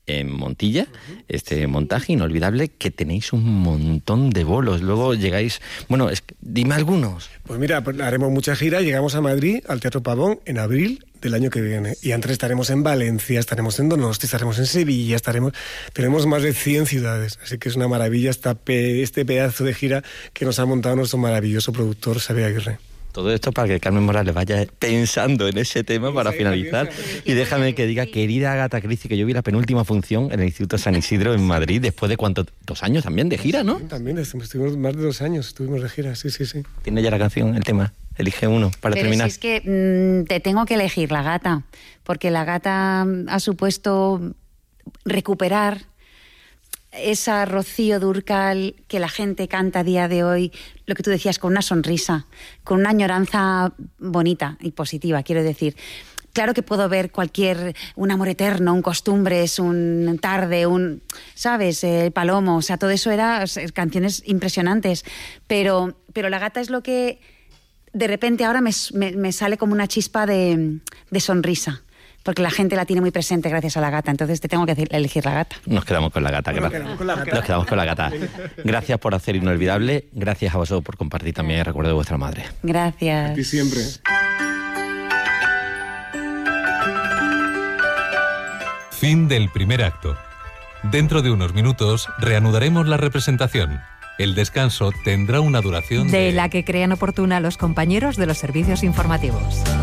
en Montilla, este montaje inolvidable, que tenéis un montón de bolos. Luego llegáis... Bueno, dime algunos. Pues mira, haremos mucha gira. Llegamos a Madrid, al Teatro Pavón, en abril del año que viene. Y antes estaremos en Valencia, estaremos en Donosti, estaremos en Sevilla, tenemos más de 100 ciudades. Así que es una maravilla este pedazo de gira que nos ha montado nuestro maravilloso productor, Xavier Aguirre. Todo esto para que Carmen Morales vaya pensando en ese tema para finalizar. Y déjame que diga, querida Agatha Christie, que yo vi la penúltima función en el Instituto San Isidro en Madrid, después de ¿cuántos? 2 años también de gira, ¿no? También estuvimos más de 2 años, estuvimos de gira, sí. ¿Tiene ya la canción, el tema? Elige uno para terminar. Pero si es que te tengo que elegir La Gata, porque La Gata ha supuesto recuperar esa Rocío Dúrcal que la gente canta a día de hoy, lo que tú decías, con una sonrisa, con una añoranza bonita y positiva, quiero decir. Claro que puedo ver un amor eterno, un costumbres, un tarde, ¿sabes? El Palomo, o sea, todo eso era canciones impresionantes, pero La Gata es lo que de repente ahora me sale como una chispa de sonrisa. Porque la gente la tiene muy presente gracias a La Gata. Entonces te tengo que elegir La Gata. Nos quedamos con La Gata. Nos quedamos con La Gata. Gracias por hacer Inolvidable. Gracias a vosotros por compartir también el recuerdo de vuestra madre. Gracias. A ti siempre. Fin del primer acto. Dentro de unos minutos reanudaremos la representación. El descanso tendrá una duración de la que crean oportuna los compañeros de los servicios informativos.